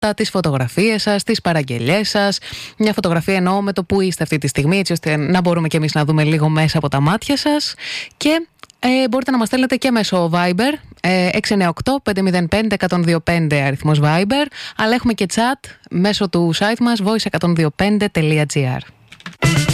μηνύματα, τις φωτογραφίες σας, τις παραγγελίες σας. Μια φωτογραφία εννοώ με το που είστε αυτή τη στιγμή, έτσι ώστε να μπορούμε και εμείς να δούμε λίγο μέσα από τα μάτια σας. Και μπορείτε να μας στέλνετε και μέσω Viber 698-505-1025 αριθμός Viber, αλλά έχουμε και chat μέσω του site μας voice102.5.gr.